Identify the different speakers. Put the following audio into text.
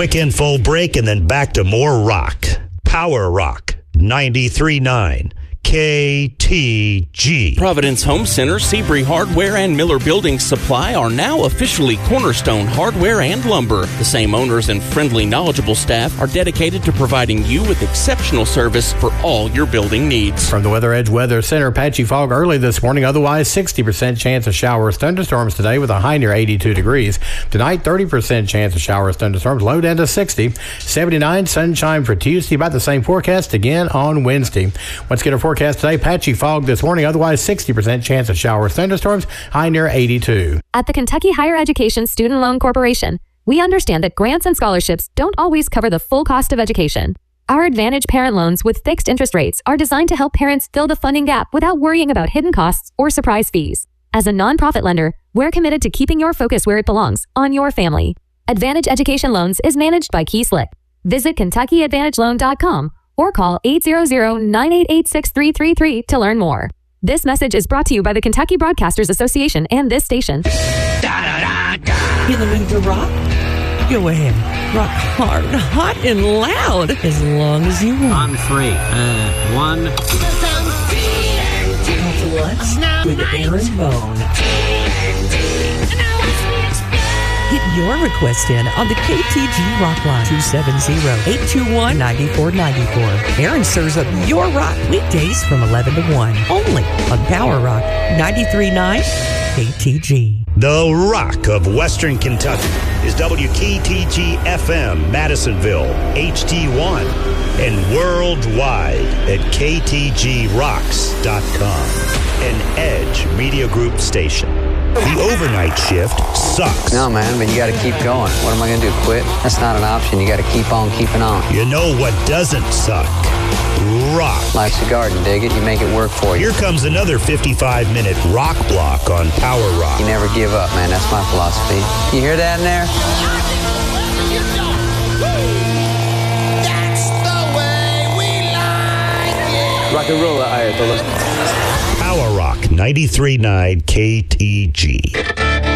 Speaker 1: quick info break and then back to more rock. Power Rock 93.9 KTG.
Speaker 2: Providence Home Center, Seabury Hardware, and Miller Building Supply are now officially Cornerstone Hardware and Lumber. The same owners and friendly, knowledgeable staff are dedicated to providing you with exceptional service for all your building needs.
Speaker 3: From the Weather Edge Weather Center, patchy fog early this morning, otherwise 60% chance of showers, thunderstorms today with a high near 82 degrees. Tonight, 30% chance of showers, thunderstorms, low down to 60. 79, sunshine for Tuesday, about the same forecast again on Wednesday. Let's get our forecast today. Patchy fog this morning, otherwise 60% chance of showers, thunderstorms, high near 82.
Speaker 4: At the Kentucky Higher Education Student Loan Corporation, we understand that grants and scholarships don't always cover the full cost of education. Our Advantage Parent Loans with fixed interest rates are designed to help parents fill the funding gap without worrying about hidden costs or surprise fees. As a nonprofit lender, we're committed to keeping your focus where it belongs, on your family. Advantage Education Loans is managed by Key Slick. Visit KentuckyAdvantageLoan.com or call 800-988-6333 to learn more. This message is brought to you by the Kentucky Broadcasters Association and this station.
Speaker 5: In the mood to rock? Go ahead. Rock hard, hot, and loud as long as you want.
Speaker 6: I'm free. One.
Speaker 5: What's with Aaron Bone? Get your request in on the KTG Rock Line, 270-821-9494. Aaron serves up your rock weekdays from 11 to 1, only on Power Rock 93.9 KTG.
Speaker 1: The Rock of Western Kentucky is WKTG FM, Madisonville, HD1, and worldwide at ktgrocks.com, an Edge Media Group station. The overnight shift sucks.
Speaker 7: No, man, but you got to keep going. What am I going to do, quit? That's not an option. You got to keep on keeping on.
Speaker 1: You know what doesn't suck? Rock.
Speaker 7: Life's a garden, dig it. You make it work for you.
Speaker 1: Here comes another 55-minute rock block on Power Rock.
Speaker 7: You never give up, man. That's my philosophy. You hear that in there?
Speaker 8: That's the way we like it.
Speaker 7: Rock and roll, Ayatollah.
Speaker 1: Power Rock 93.9 KTG.